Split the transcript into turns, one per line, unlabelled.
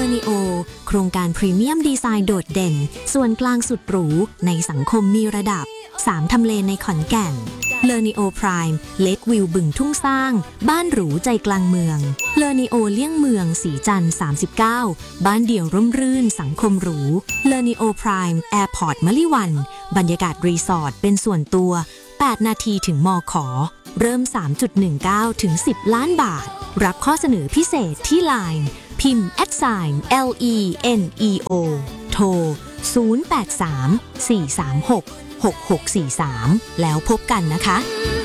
Learneo โครงการพรีเมียมดีไซน์โดดเด่นส่วนกลางสุดหรูในสังคมมีระดับ3ทำเลในขอนแก่น Learneo Prime เลควิวบึงทุ่งสร้างบ้านหรูใจกลางเมือง Learneo เลี่ยงเมืองสีจันทร์39บ้านเดี่ยวร่มรื่นสังคมหรู Learneo Prime Airport มะลิวันบรรยากาศรีสอร์ทเป็นส่วนตัว8นาทีถึงมข.เริ่ม 3.19 ถึง 10 ล้านบาทรับข้อเสนอพิเศษที่ LINE พิมพ์ @LENEO โทร 083 436 6643 แล้วพบกันนะคะ